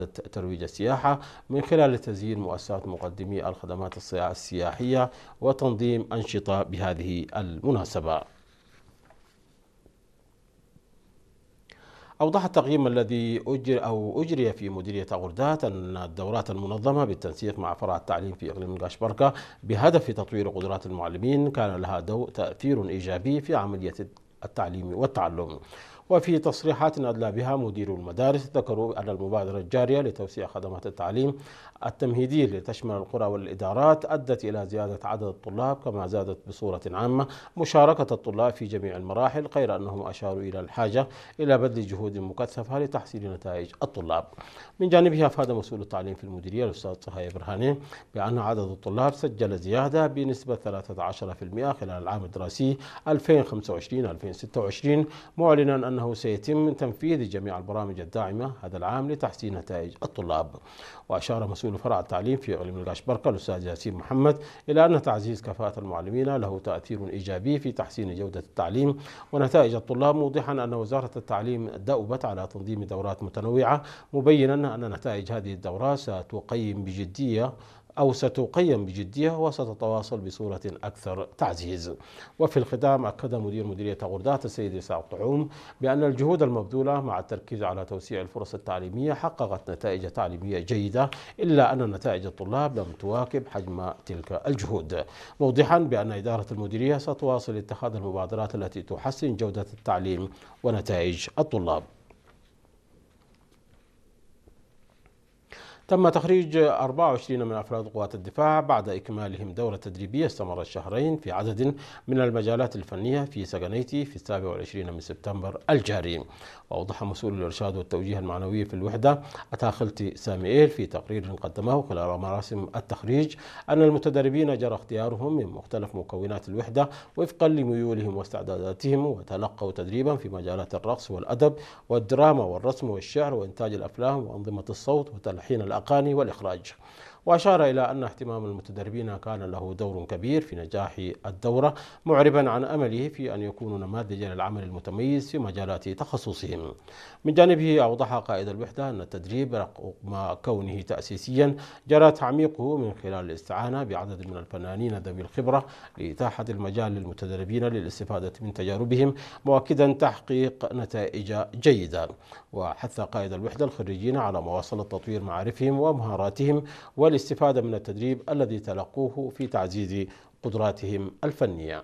ترويج السياحة من خلال تزيين مؤسسات مقدمي الخدمات السياحية وتنظيم أنشطة بهذه المناسبة. أوضح التقييم الذي أجري في مديرية أغردات أن الدورات المنظمة بالتنسيق مع فرع التعليم في إقليم القشبركة بهدف تطوير قدرات المعلمين كان لها تأثير إيجابي في عملية التعليم والتعلم. وفي تصريحات أدلى بها مدير المدارس ذكروا أن المبادرة الجارية لتوسيع خدمات التعليم التمهيدي لتشمل القرى والإدارات أدت إلى زيادة عدد الطلاب، كما زادت بصورة عامة مشاركة الطلاب في جميع المراحل، غير أنهم أشاروا إلى الحاجة إلى بذل جهود مكثفة لتحسين نتائج الطلاب. من جانبه أفاد مسؤول التعليم في المديرية الأستاذ صهيب برهاني بأن عدد الطلاب سجل زيادة بنسبة 13% خلال العام الدراسي 2025-2026، معلنا أنه سيتم تنفيذ جميع البرامج الداعمة هذا العام لتحسين نتائج الطلاب. وأشار مسؤول فرع التعليم في إقليم القشبركة الأستاذ ياسين محمد إلى أن تعزيز كفاءة المعلمين له تأثير إيجابي في تحسين جودة التعليم ونتائج الطلاب، موضحا أن وزارة التعليم دأبت على تنظيم دورات متنوعة، مبينا أن نتائج هذه الدورات ستقيم بجدية وستتواصل بصورة أكثر تعزيز. وفي الختام أكد مدير مديرية غردات السيد إسحاق طعوم بأن الجهود المبذولة مع التركيز على توسيع الفرص التعليمية حققت نتائج تعليمية جيدة، إلا أن نتائج الطلاب لم تواكب حجم تلك الجهود، موضحا بأن إدارة المديرية ستواصل اتخاذ المبادرات التي تحسن جودة التعليم ونتائج الطلاب. تم تخريج 24 من أفراد قوات الدفاع بعد إكمالهم دورة تدريبية استمرت شهرين في عدد من المجالات الفنية في سجنيتي في 27 من سبتمبر الجاري. وأوضح مسؤول الإرشاد والتوجيه المعنوي في الوحدة أتاخلتي ساميئيل في تقرير قدمه خلال مراسم التخريج أن المتدربين جرى اختيارهم من مختلف مكونات الوحدة وفقا لميولهم واستعداداتهم، وتلقوا تدريبا في مجالات الرقص والأدب والدراما والرسم والشعر وإنتاج الأفلام وأنظمة الصوت وتلحين الأغاني والإخراج. وأشار إلى أن اهتمام المتدربين كان له دور كبير في نجاح الدورة، معربا عن أمله في أن يكونوا نماذجا للعمل المتميز في مجالات تخصصهم. من جانبه أوضح قائد الوحدة أن التدريب رغم كونه تأسيسيا جرى تعميقه من خلال الاستعانة بعدد من الفنانين ذوي الخبرة لإتاحة المجال للمتدربين للاستفادة من تجاربهم، مؤكدا تحقيق نتائج جيدة. وحث قائد الوحدة الخريجين على مواصلة تطوير معارفهم ومهاراتهم والاستفادة من التدريب الذي تلقوه في تعزيز قدراتهم الفنية.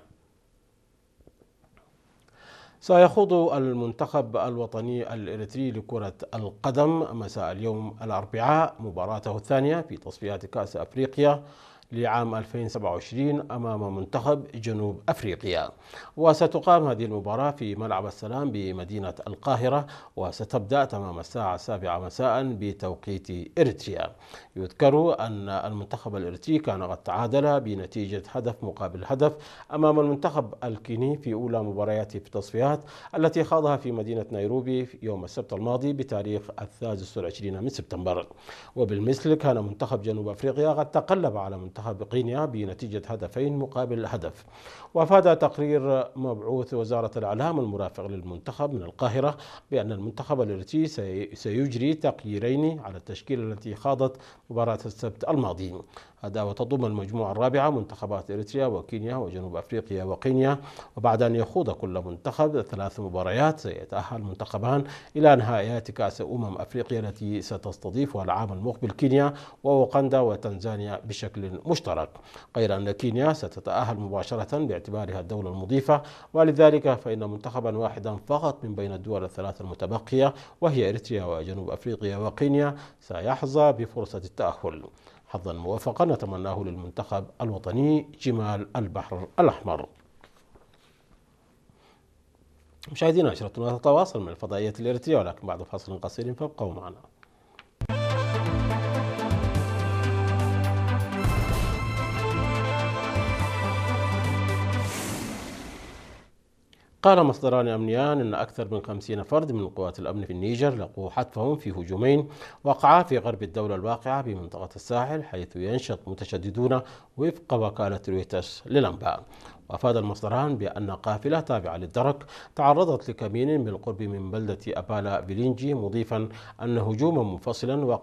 سيخوض المنتخب الوطني الإريتري لكرة القدم مساء اليوم الأربعاء مباراته الثانية في تصفيات كأس أفريقيا لعام 2027 أمام منتخب جنوب أفريقيا، وستقام هذه المباراة في ملعب السلام بمدينة القاهرة، وستبدأ تمام الساعة 7 مساء بتوقيت إريتريا. يذكر أن المنتخب الإريتري كان قد تعادل بنتيجة هدف مقابل هدف أمام المنتخب الكيني في أولى مبارياته في التصفيات التي خاضها في مدينة نيروبي يوم السبت الماضي بتاريخ 23 من سبتمبر. وبالمثل كان منتخب جنوب أفريقيا قد تقلب على منتخب غينيا بنتيجة هدفين مقابل هدف. وأفاد تقرير مبعوث وزارة الإعلام المرافق للمنتخب من القاهرة بأن المنتخب الإريتري سيجري تغييرين على التشكيلة التي خاضت مباراة السبت الماضي. هذا وتضم المجموعة الرابعة منتخبات إريتريا وكينيا وجنوب أفريقيا وغينيا، وبعد أن يخوض كل منتخب 3 مباريات سيتأهل منتخبان إلى نهائيات كأس أفريقيا التي ستستضيفها العام المقبل كينيا وأوغندا وتنزانيا بشكل مشترك، غير أن كينيا ستتأهل مباشرة باعتبارها الدولة المضيفة، ولذلك فإن منتخبا واحدا فقط من بين الدول الثلاث المتبقية وهي إريتريا وجنوب أفريقيا وكينيا سيحظى بفرصة التأهل. حظا موفقا نتمناه للمنتخب الوطني جمال البحر الأحمر. مشاهدينا عشرتنا تتواصل من الفضائية الإريترية، ولكن بعد فاصل قصير فابقوا معنا. قال مصدران أمنيان أن أكثر من 50 فرد من قوات الأمن في النيجر لقوا حتفهم في هجومين وقعا في غرب الدولة الواقعة بمنطقة الساحل، حيث ينشط متشددون وفق وكالة رويترز للأنباء. وأفاد المصدران بأن قافلة تابعة للدرك تعرضت لكمين بالقرب من بلدة أبالا بلينجي، مضيفا أن هجوما منفصلا وقع